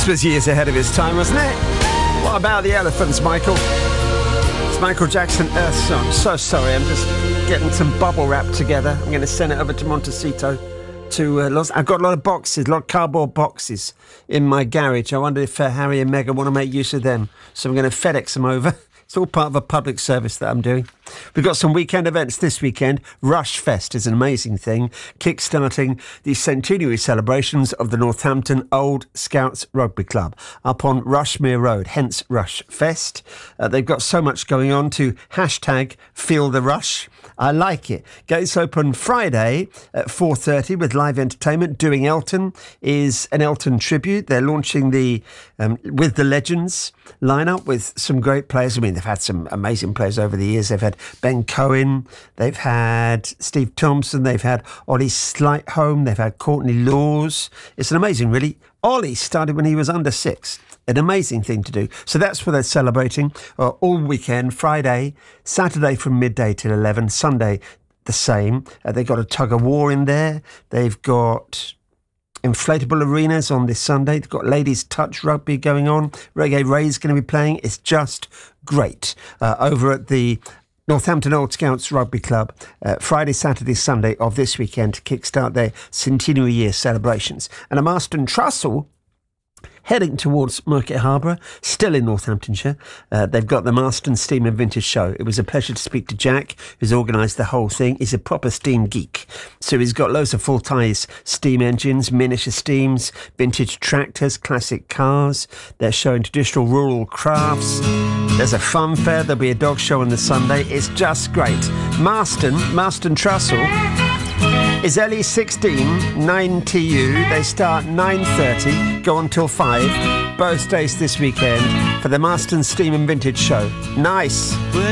was years ahead of his time, wasn't it? What about the Elephants, Michael? It's Michael Jackson, Earth Song. I'm so sorry, I'm just getting some bubble wrap together. I'm going to send it over to Montecito. I've got a lot of boxes, a lot of cardboard boxes in my garage. I wonder if Harry and Meghan want to make use of them. So I'm going to FedEx them over. It's all part of a public service that I'm doing. We've got some weekend events this weekend. Rush Fest is an amazing thing, kick-starting the centenary celebrations of the Northampton Old Scouts Rugby Club up on Rushmere Road, hence Rush Fest. They've got so much going on to hashtag Feel the Rush. I like it. Gates open Friday at 4:30 with live entertainment. Doing Elton is an Elton tribute. They're launching the With the Legends lineup with some great players. I mean, they've had some amazing players over the years. They've had Ben Cohen, they've had Steve Thompson, they've had Ollie Slightholme, they've had Courtney Laws. It's an amazing, really. Ollie started when he was under 6. An amazing thing to do. So that's what they're celebrating all weekend. Friday, Saturday from midday till 11, Sunday the same. They've got a tug of war in there. They've got inflatable arenas on this Sunday. They've got ladies touch rugby going on. Reggae Ray's going to be playing. It's just great. Over at the Northampton Old Scouts Rugby Club, Friday, Saturday, Sunday of this weekend to kickstart their centenary year celebrations. And a Marston Trussell heading towards Market Harbour, still in Northamptonshire. They've got the Marston Steam and Vintage Show. It was a pleasure to speak to Jack, who's organised the whole thing. He's a proper steam geek. So he's got loads of full-size steam engines, miniature steams, vintage tractors, classic cars. They're showing traditional rural crafts. There's a fun fair. There'll be a dog show on the Sunday. It's just great. Marston Trussell is LE16 9TU. They start 9:30, go until 5, both days this weekend for the Marston Steam and Vintage Show. Nice.